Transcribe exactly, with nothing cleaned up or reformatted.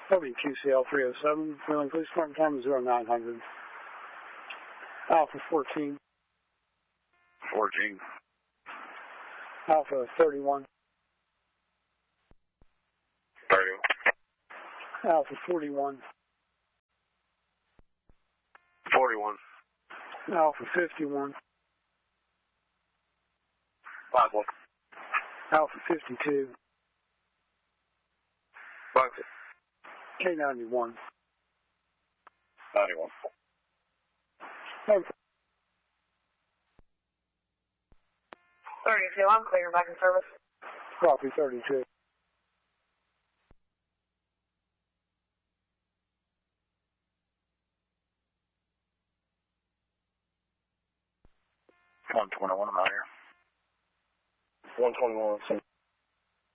W Q C L three oh seven, Wheeling Police Department, time zero nine hundred. Alpha fourteen. fourteen. Alpha thirty-one. thirty-one. Alpha forty-one. forty-one. Alpha fifty-one. five one. Alpha fifty-two. five K ninety-one. ninety-one. Alpha thirty-two, I'm clear, back in service. Copy thirty-two. one twenty-one, I'm out here. one twenty-one.